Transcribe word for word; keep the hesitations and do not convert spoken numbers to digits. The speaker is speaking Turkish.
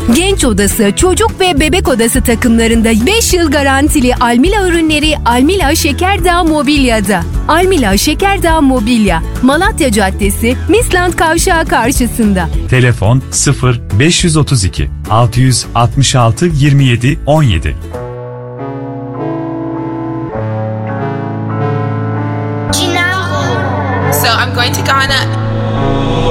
Genç odası, çocuk ve bebek odası takımlarında beş yıl garantili Almila ürünleri Almila Şekerdağ Mobilya'da. Almila Şekerdağ Mobilya, Malatya Caddesi, Misland Kavşağı karşısında. Telefon sıfır beş yüz otuz iki altı yüz altmış altı yirmi yedi on yedi. So I'm going to Ghana